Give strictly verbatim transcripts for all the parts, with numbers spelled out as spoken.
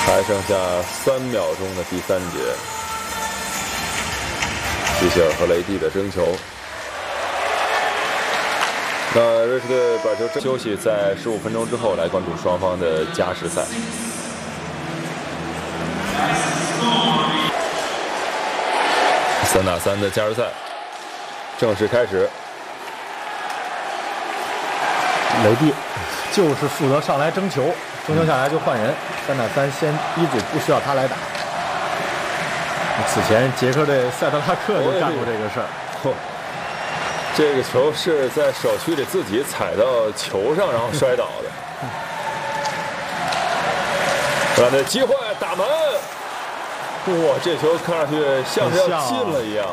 还剩下三秒钟的第三节，希希尔和雷蒂的争球。那瑞士队把球休息，在十五分钟之后来关注双方的加时赛。三打三的加时赛正式开始。 雷蒂就是负责上来争球，争球下来就换人。三打三，先一组不需要他来打。此前捷克队塞德拉克就干过这个事儿。 哦，这个球是在首区里自己踩到球上，然后摔倒的。荷兰队机会打门，哇，这球看上去像是要进了一样。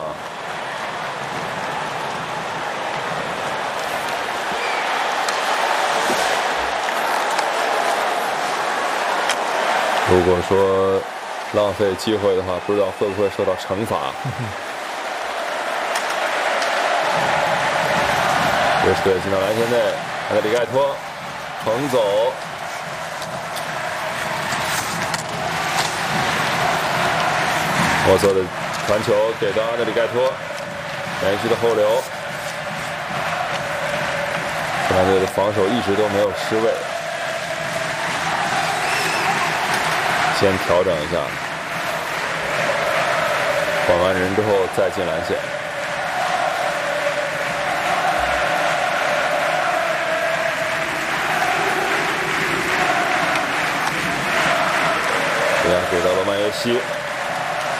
如果说浪费机会的话，不知道会不会受到惩罚。瑞士队进到篮线内，安德里盖托横走，莫瑟的传球给到安德里盖托，连续的后流。荷兰队的防守一直都没有失位。先调整一下，换完人之后再进篮线。这样给到了曼耶西。